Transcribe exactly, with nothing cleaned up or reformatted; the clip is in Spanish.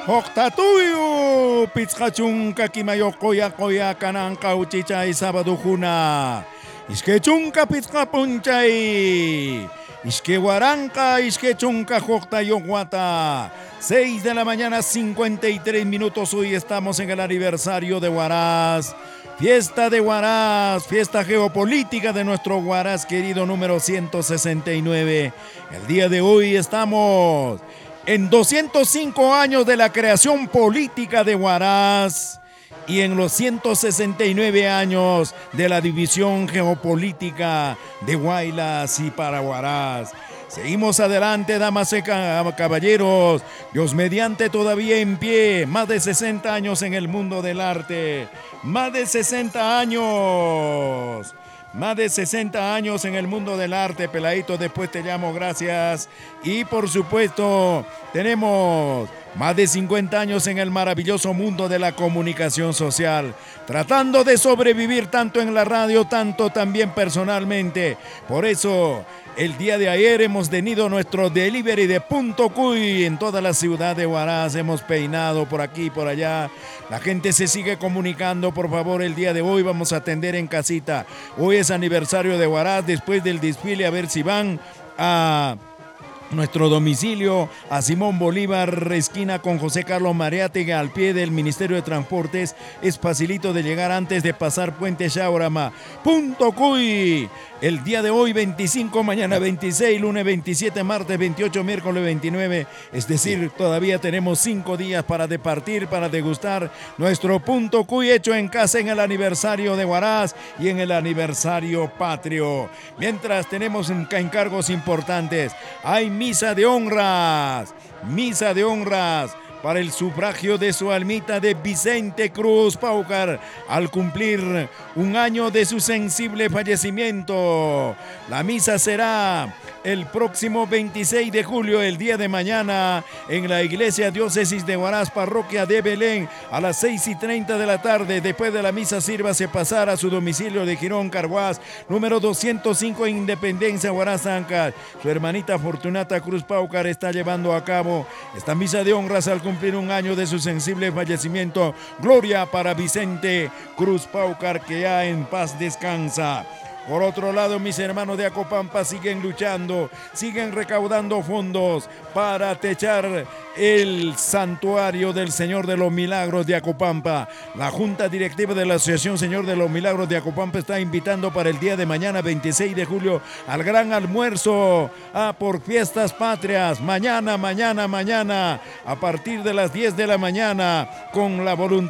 Hoktatuyu pizkachunka kimayokoya koya kananka uchichay sábado juna. Iske chunka pizka punchay. Iske guaranca, iske chunka hoktayoguata. seis de la mañana, cincuenta y tres minutos. Hoy estamos en el aniversario de Huaraz. Fiesta de Huaraz, fiesta geopolítica de nuestro Huaraz querido número ciento sesenta y nueve. El día de hoy estamos en doscientos cinco años de la creación política de Huaraz y en los ciento sesenta y nueve años de la división geopolítica de Huaylas y para Huaraz. Seguimos adelante, damas y caballeros, Dios mediante todavía en pie, más de sesenta años en el mundo del arte, más de sesenta años. Más de sesenta años en el mundo del arte, peladito, después te llamo, gracias. Y por supuesto, tenemos más de cincuenta años en el maravilloso mundo de la comunicación social, tratando de sobrevivir tanto en la radio, tanto también personalmente. Por eso, el día de ayer hemos tenido nuestro delivery de Punto Cuy en toda la ciudad de Huaraz. Hemos peinado por aquí y por allá. La gente se sigue comunicando. Por favor, el día de hoy vamos a atender en casita. Hoy es aniversario de Huaraz. Después del desfile, a ver si van a nuestro domicilio, a Simón Bolívar, esquina con José Carlos Mariátegui, al pie del Ministerio de Transportes. Es facilito de llegar antes de pasar Puente Chaurama. Punto Cuy. El día de hoy veinticinco, mañana veintiséis, lunes veintisiete, martes veintiocho, miércoles veintinueve. Es decir, todavía tenemos cinco días para departir, para degustar nuestro Punto Cuy hecho en casa en el aniversario de Huaraz y en el aniversario patrio. Mientras tenemos encargos importantes, hay misa de honras, misa de honras para el sufragio de su almita de Vicente Cruz Paucar al cumplir un año de su sensible fallecimiento. La misa será el próximo veintiséis de julio, el día de mañana, en la Iglesia Diócesis de Huaraz, Parroquia de Belén, a las seis y treinta de la tarde. Después de la misa, sírvase pasar a su domicilio de Girón Carhuaz, número doscientos cinco, Independencia, Huaraz, Ancash. Su hermanita Fortunata Cruz Paucar está llevando a cabo esta misa de honras al cumplir un año de su sensible fallecimiento. Gloria para Vicente Cruz Paucar, que ya en paz descansa. Por otro lado, mis hermanos de Acopampa siguen luchando, siguen recaudando fondos para techar el santuario del Señor de los Milagros de Acopampa. La Junta Directiva de la Asociación Señor de los Milagros de Acopampa está invitando para el día de mañana, veintiséis de julio, al gran almuerzo ah, por fiestas patrias. Mañana, mañana, mañana, a partir de las diez de la mañana, con la voluntad